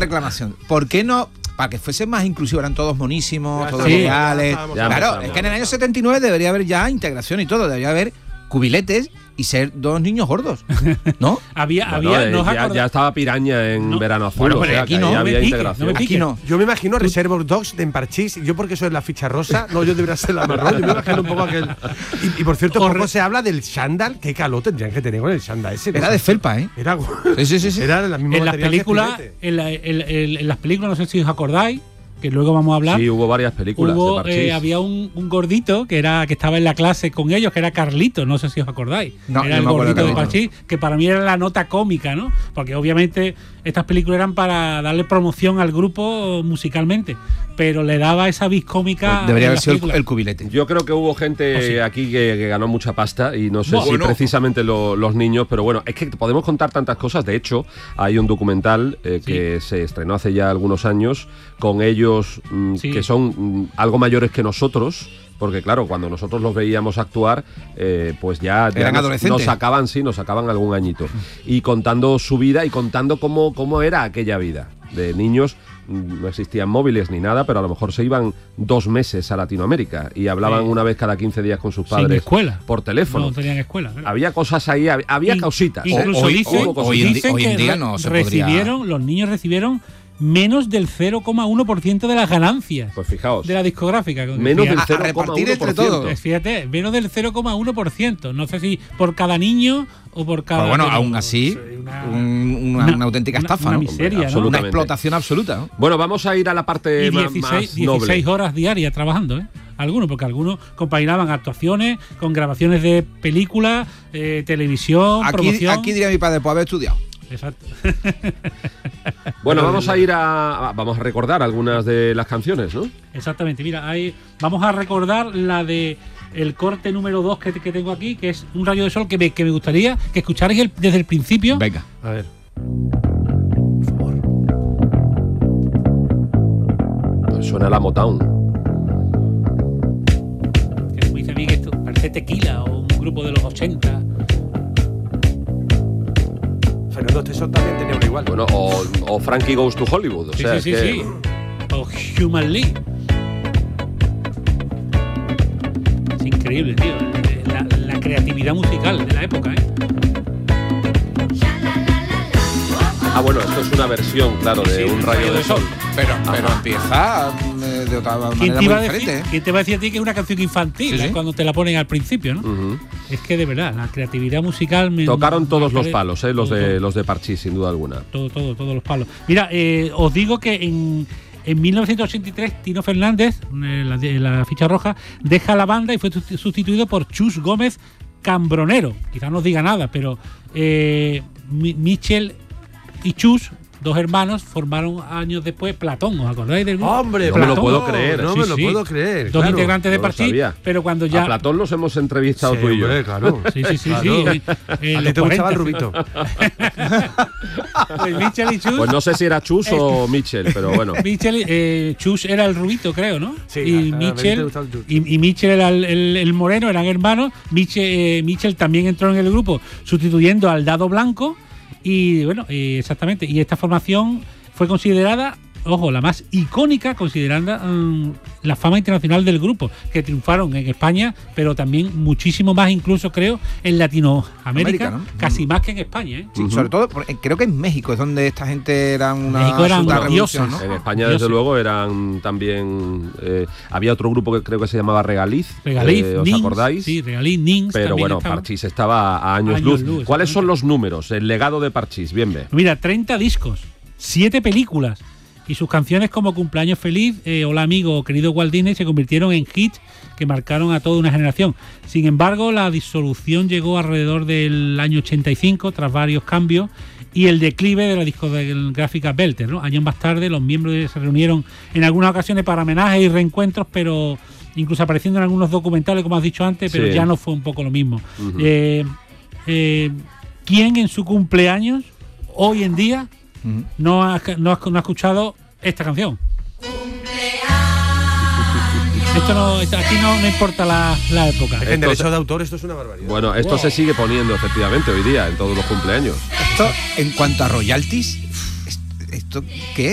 reclamación. ¿Por qué no? Para que fuese más inclusivo, eran todos monísimos, todos reales. Claro, es que en el año 79 debería haber ya integración y todo, debería haber cubiletes y ser dos niños gordos, ¿no? Ya estaba Piraña en Verano Azul, bueno, pero aquí no había integración. Aquí no. Yo me imagino Reservoir Dogs de en Parchís, yo porque soy la ficha rosa, yo debería ser la marrón, yo me imagino un poco aquel. Y por cierto, poco se habla del chándal, qué calor tendrían que tener con el chándal ese. Era de felpa, ¿eh? Era sí. Era la misma en las películas, en las películas, no sé si os acordáis, que luego vamos a hablar. Sí, hubo varias películas de Parchís. Había un gordito que estaba en la clase con ellos, que era Carlito, no sé si os acordáis. Era el gordito de Parchís, que para mí era la nota cómica, ¿no? Porque obviamente estas películas eran para darle promoción al grupo musicalmente, pero le daba esa vis cómica. Pues debería haber sido el cubilete. Yo creo que hubo gente aquí que ganó mucha pasta y no sé si precisamente los niños, pero bueno, es que podemos contar tantas cosas. De hecho, hay un documental que se estrenó hace ya algunos años con ellos que son algo mayores que nosotros, porque claro, cuando nosotros los veíamos actuar, pues ya eran adolescentes. Nos sacaban algún añito. Y contando su vida y contando cómo era aquella vida de niños. No existían móviles ni nada, pero a lo mejor se iban 2 meses a Latinoamérica y hablaban una vez cada 15 días con sus padres. Sin escuela. Por teléfono. No tenían escuela. ¿Verdad? Había cosas ahí, había cositas. Incluso hoy en día no se podría. Los niños recibieron menos del 0,1% de las ganancias. Pues fijaos. De la discográfica. Menos del 0,1%. A repartir entre todos. Fíjate, menos del 0,1%. No sé si por cada niño o por cada. Pero bueno, aún así, una auténtica estafa, una ¿no? miseria, ¿no? Una explotación absoluta, ¿no? Bueno, vamos a ir a la parte más noble. 16 horas diarias trabajando, ¿eh? Algunos, porque algunos compaginaban actuaciones con grabaciones de películas, televisión, promoción. Aquí diría mi padre, pues haber estudiado. Exacto. Bueno, vamos a recordar algunas de las canciones, ¿no? Exactamente, mira, vamos a recordar la de el corte número 2 que tengo aquí, que es Un rayo de sol, que me gustaría que escucharais desde el principio. Venga, a ver. Por favor. Pues suena la Motown. Que me dice a mí que esto parece Tequila o un grupo de los 80. Fernando Tesoro también tenía uno igual. Bueno, o Frankie Goes to Hollywood. Sí. O Human League. Es increíble, tío. La creatividad musical de la época, ¿eh? Bueno, esto es una versión, claro, de Un rayo de sol. Pero empieza de otra manera muy diferente. ¿Quién te va a decir a ti que es una canción infantil? Sí. Cuando te la ponen al principio, ¿no? Uh-huh. Es que de verdad, la creatividad musical... Tocaron todos los palos, los de Parchís, sin duda alguna. Todos los palos. Mira, os digo que en 1983 Tino Fernández, la ficha roja, deja la banda y fue sustituido por Chus Gómez Cambronero. Quizás no os diga nada, pero Michel y Chus, 2 hermanos, formaron años después Platón. ¿Os acordáis del grupo? ¡Hombre! No me lo puedo creer. No me lo puedo creer. 2 integrantes de Parchís, pero cuando ya... A Platón los hemos entrevistado tú y yo. Claro. Sí. Claro. ¿A ti te gustaba el rubito? Pues Michel y Chus... Pues no sé si era Chus o Michel, pero bueno. Chus era el rubito, creo, ¿no? Sí. Y Michel era el moreno, eran hermanos. Michel también entró en el grupo sustituyendo al Dado Blanco. Y bueno, exactamente. Y esta formación fue considerada, ojo, la más icónica, considerando la fama internacional del grupo, que triunfaron en España, pero también muchísimo más, incluso creo, en Latinoamérica, ¿no? Casi más que en España, ¿eh? Sí, sobre todo, creo que en México es donde esta gente eran una revolución, ¿no? En España, desde luego, eran también... había otro grupo que creo que se llamaba Regaliz. ¿Os acordáis? Sí, Regaliz, Nins. Pero bueno, Parchís estaba a años luz. ¿Cuáles son los números? El legado de Parchís, bien ve. Mira, 30 discos, 7 películas. Y sus canciones como Cumpleaños Feliz, Hola Amigo o Querido Walt Disney se convirtieron en hits que marcaron a toda una generación. Sin embargo, la disolución llegó alrededor del año 85 tras varios cambios y el declive de la discográfica Belter, ¿no? Años más tarde los miembros se reunieron en algunas ocasiones para homenajes y reencuentros, pero incluso apareciendo en algunos documentales, como has dicho antes, pero ya no fue un poco lo mismo. ¿Quién en su cumpleaños hoy en día no ha escuchado esta canción? Aquí no importa la época. En derecho de autor esto es una barbaridad. Bueno, esto se sigue poniendo efectivamente hoy día en todos los cumpleaños. Esto, en cuanto a royalties, ¿esto qué es?